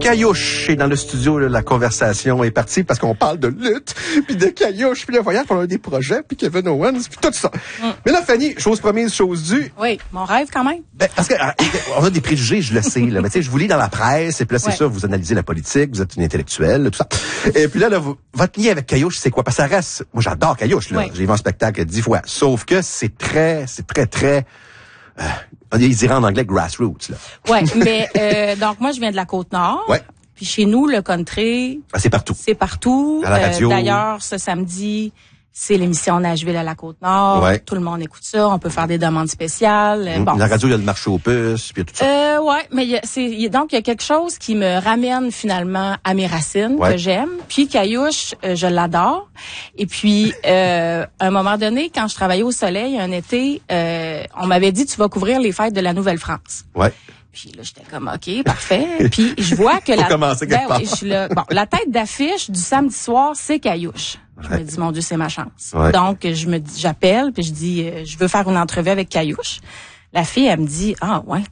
Caillouche est dans le studio, là, la conversation est partie parce qu'on parle de lutte, puis de Caillouche, puis le voyage, puis on a des projets, puis Kevin Owens, puis tout ça. Mais là, Fanny, chose promise, chose due. Oui, mon rêve quand même. Ben, parce que on a des préjugés, je le sais, là. Mais tu sais, je vous lis dans la presse, et puis là, c'est ça, vous analysez la politique, vous êtes une intellectuelle, tout ça. Et puis là, votre lien avec Caillouche, c'est quoi? Parce que ça reste, moi j'adore Caillouche, là. J'ai vu un spectacle 10 fois. Sauf que c'est très, ils diraient en anglais grassroots, là. Ouais, mais donc moi je viens de la Côte-Nord. Ouais. Puis chez nous le country, c'est partout. C'est partout. À la radio. D'ailleurs, ce samedi, c'est l'émission Nashville à la Côte-Nord. Ouais. Tout le monde écoute ça. On peut faire des demandes spéciales. Bon. La radio, il y a le marché aux puces, puis tout ça. Ouais, mais donc il y a quelque chose qui me ramène finalement à mes racines que j'aime. Puis Caillouche, je l'adore. Et puis à un moment donné, quand je travaillais au Soleil un été, on m'avait dit tu vas couvrir les fêtes de la Nouvelle-France. Ouais. Puis là, j'étais comme, OK, parfait. Puis je vois que la tête d'affiche du samedi soir, c'est Caillouche. Je me dis, mon Dieu, c'est ma chance. Ouais. Donc, j'appelle, puis je dis, je veux faire une entrevue avec Caillouche. La fille, elle me dit, ah ouais,